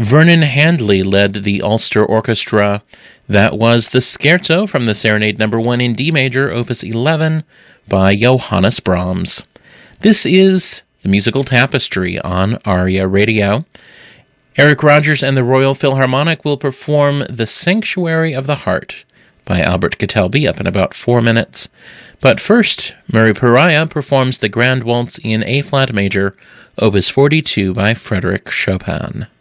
Vernon Handley led the Ulster Orchestra. That was the Scherzo from the Serenade No. 1 in D major, Opus 11, by Johannes Brahms. This is the Musical Tapestry on ARIA Radio. Eric Rogers and the Royal Philharmonic will perform The Sanctuary of the Heart by Albert Catalbi up in about 4 minutes. But first, Murray Pariah performs the Grand Waltz in A-flat major, Opus 42 by Frédéric Chopin.